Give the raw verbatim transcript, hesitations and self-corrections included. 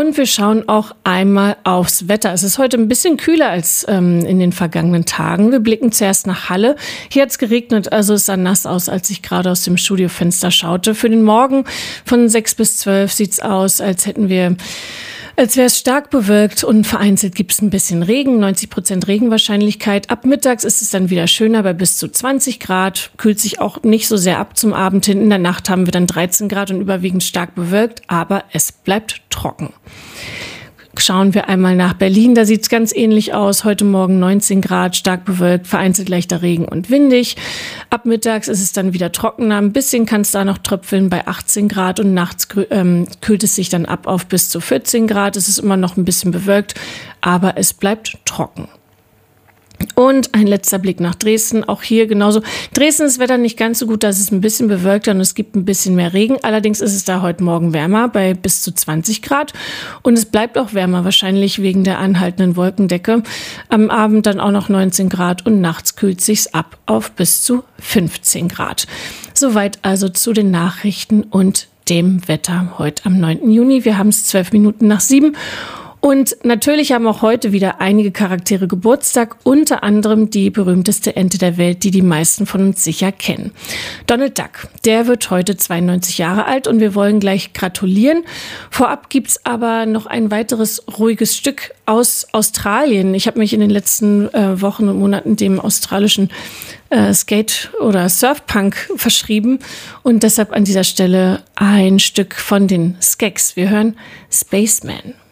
Und wir schauen auch einmal aufs Wetter. Es ist heute ein bisschen kühler als ähm, in den vergangenen Tagen. Wir blicken zuerst nach Halle. Hier hat es geregnet, also es sah nass aus, als ich gerade aus dem Studiofenster schaute. Für den Morgen von sechs bis zwölf sieht es aus, als hätten wir... Als wäre es stark bewölkt und vereinzelt gibt es ein bisschen Regen, neunzig Prozent Regenwahrscheinlichkeit. Ab mittags ist es dann wieder schöner bei bis zu zwanzig Grad, kühlt sich auch nicht so sehr ab zum Abend hin. In der Nacht haben wir dann dreizehn Grad und überwiegend stark bewölkt, aber es bleibt trocken. Schauen wir einmal nach Berlin, da sieht es ganz ähnlich aus. Heute Morgen neunzehn Grad, stark bewölkt, vereinzelt leichter Regen und windig. Ab mittags ist es dann wieder trockener, ein bisschen kann es da noch tröpfeln bei achtzehn Grad und nachts ähm, kühlt es sich dann ab auf bis zu vierzehn Grad. Es ist immer noch ein bisschen bewölkt, aber es bleibt trocken. Und ein letzter Blick nach Dresden, auch hier genauso. Dresden ist das Wetter nicht ganz so gut, da ist es ein bisschen bewölkter und es gibt ein bisschen mehr Regen. Allerdings ist es da heute Morgen wärmer bei bis zu zwanzig Grad und es bleibt auch wärmer, wahrscheinlich wegen der anhaltenden Wolkendecke. Am Abend dann auch noch neunzehn Grad und nachts kühlt sich's ab auf bis zu fünfzehn Grad. Soweit also zu den Nachrichten und dem Wetter heute am neunten Juni. Wir haben es zwölf Minuten nach sieben. Und natürlich haben auch heute wieder einige Charaktere Geburtstag, unter anderem die berühmteste Ente der Welt, die die meisten von uns sicher kennen. Donald Duck, der wird heute zweiundneunzig Jahre alt und wir wollen gleich gratulieren. Vorab gibt's aber noch ein weiteres ruhiges Stück aus Australien. Ich habe mich in den letzten äh, Wochen und Monaten dem australischen äh, Skate- oder Surfpunk verschrieben und deshalb an dieser Stelle ein Stück von den Skeks. Wir hören Spaceman.